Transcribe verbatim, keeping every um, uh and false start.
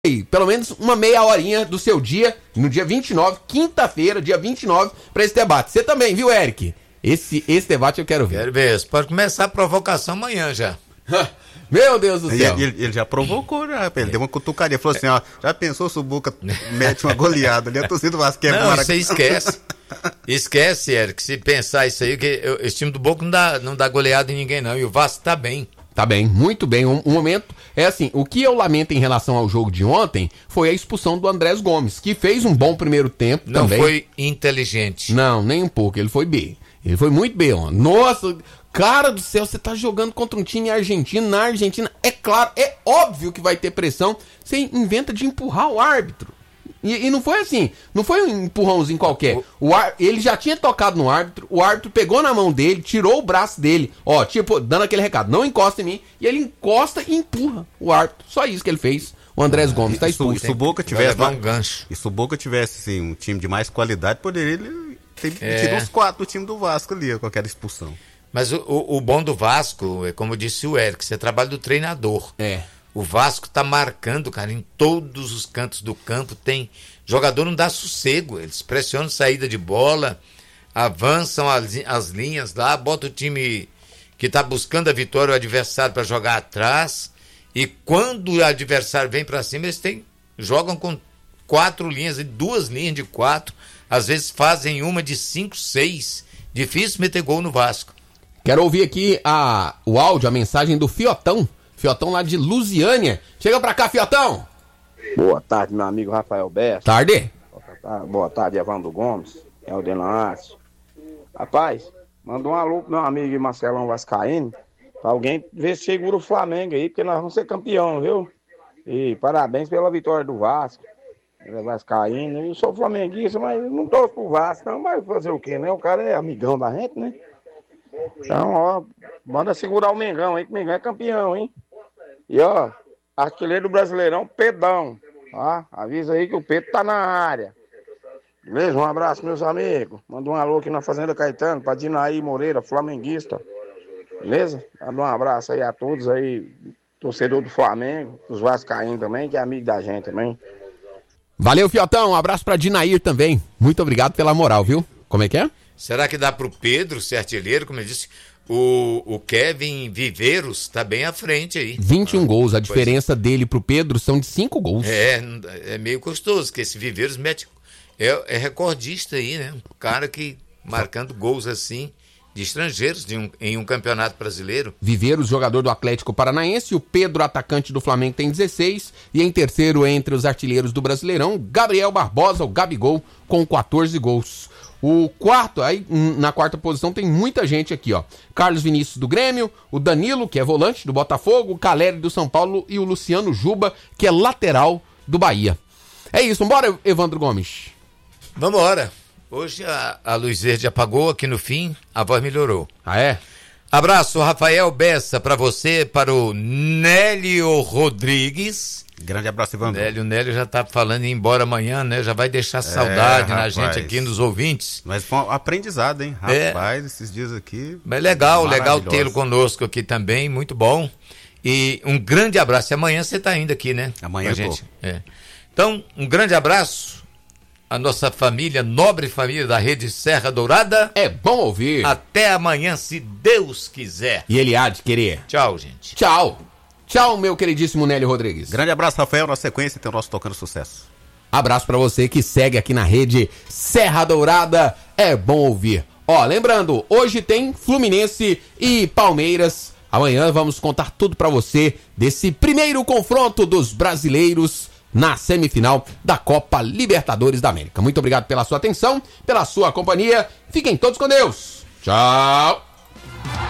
pelo menos uma meia horinha do seu dia, no dia vinte e nove, quinta-feira, dia vinte e nove, para esse debate. Você também, viu, Eric? Esse, esse debate eu quero ver. Quero ver. Você pode começar a provocação amanhã já. Meu Deus do céu. Ele, ele, ele já provocou, já. Ele deu uma cutucaria. Falou assim, ó, já pensou se o Boca mete uma goleada ali? A torcida do Vasco é Não, você esquece. Esquece, Eric, se pensar isso aí, que eu, esse time do Boca não dá, não dá goleada em ninguém, não. E o Vasco tá bem. Tá bem, muito bem. Um, um momento, é assim, o que eu lamento em relação ao jogo de ontem foi a expulsão do Andrés Gomes, que fez um bom primeiro tempo não também. Não foi inteligente. Não, nem um pouco, ele foi B. Ele foi muito B, ó. Nossa, cara do céu, você tá jogando contra um time argentino, na Argentina, é claro, é óbvio que vai ter pressão. Você inventa de empurrar o árbitro. E, e não foi assim, não foi um empurrãozinho qualquer. O ar, ele já tinha tocado no árbitro, o árbitro pegou na mão dele, tirou o braço dele, ó, tipo, dando aquele recado, não encosta em mim, e ele encosta e empurra o árbitro. Só isso que ele fez. O Andrés ah, Gomes tá expulso. Se o Boca tivesse um gancho. E se o Boca tivesse assim, um time de mais qualidade, poderia ele ter é. tido uns quatro do time do Vasco ali, com aquela expulsão. Mas o, o, o bom do Vasco, é como disse o Eric, você trabalha do treinador. É. O Vasco tá marcando, cara, em todos os cantos do campo, tem... Jogador não dá sossego, eles pressionam saída de bola, avançam as, as linhas lá, bota o time que tá buscando a vitória, o adversário, para jogar atrás, e quando o adversário vem para cima, eles têm, jogam com quatro linhas, duas linhas de quatro, às vezes fazem uma de cinco, seis, difícil meter gol no Vasco. Quero ouvir aqui a, o áudio, a mensagem do Fiotão, Fiotão lá de Lusiânia. Chega pra cá, Fiotão! Boa tarde, meu amigo Rafael Bessa. Tarde. Boa tarde, Evandro Gomes. É o Delácio. Rapaz, manda um alô pro meu amigo Marcelão Vascaíno, pra alguém ver se segura o Flamengo aí, porque nós vamos ser campeão, viu? E parabéns pela vitória do Vasco. Ele é vascaíno, eu sou flamenguista, mas eu não torço pro Vasco, não, mas fazer o quê, né? O cara é amigão da gente, né? Então, ó, manda segurar o Mengão aí, que o Mengão é campeão, hein? E ó, artilheiro do Brasileirão, Pedão. Ó, avisa aí que o Pedro tá na área. Beleza? Um abraço, meus amigos. Manda um alô aqui na Fazenda Caetano, pra Dinaí Moreira, flamenguista. Beleza? Manda um abraço aí a todos aí, torcedor do Flamengo, os vascaínos também, que é amigo da gente também. Valeu, Fiotão. Um abraço pra Dinair também. Muito obrigado pela moral, viu? Como é que é? Será que dá pro Pedro ser artilheiro, como eu disse? O, o Kevin Viveiros tá bem à frente aí. vinte e um ah, gols. A diferença é. dele pro Pedro são de cinco gols. É, é meio custoso, que esse Viveiros mete... É, é recordista aí, né? Um cara que marcando gols assim de estrangeiros de um, em um campeonato brasileiro. Viveiros, jogador do Atlético Paranaense. O Pedro, atacante do Flamengo, tem dezesseis. E em terceiro, entre os artilheiros do Brasileirão, Gabriel Barbosa, o Gabigol, com quatorze gols. O quarto, aí na quarta posição tem muita gente aqui, ó. Carlos Vinícius do Grêmio, o Danilo, que é volante do Botafogo, o Caleri do São Paulo e o Luciano Juba, que é lateral do Bahia. É isso, vambora, Evandro Gomes. Vambora. Hoje a, a luz verde apagou, aqui no fim a voz melhorou. Ah, é? Abraço, Rafael Bessa, pra você, para o Nélio Rodrigues. Grande abraço, Evandro. Nélio, o Nélio já tá falando em ir embora amanhã, né? Já vai deixar saudade é, na rapaz. gente aqui, nos ouvintes. Mas foi um aprendizado, hein? Rapaz, é. Esses dias aqui... Mas legal, legal tê-lo conosco aqui também, muito bom. E um grande abraço. E amanhã você tá indo aqui, né? Amanhã, gente. É. Então, um grande abraço à nossa família, nobre família da Rede Serra Dourada. É bom ouvir. Até amanhã, se Deus quiser. E ele há de querer. Tchau, gente. Tchau. Tchau, meu queridíssimo Nélio Rodrigues. Grande abraço, Rafael. Na sequência tem o nosso Tocando Sucesso. Abraço pra você que segue aqui na Rede Serra Dourada. É bom ouvir. Ó, lembrando, hoje tem Fluminense e Palmeiras. Amanhã vamos contar tudo pra você desse primeiro confronto dos brasileiros na semifinal da Copa Libertadores da América. Muito obrigado pela sua atenção, pela sua companhia. Fiquem todos com Deus. Tchau.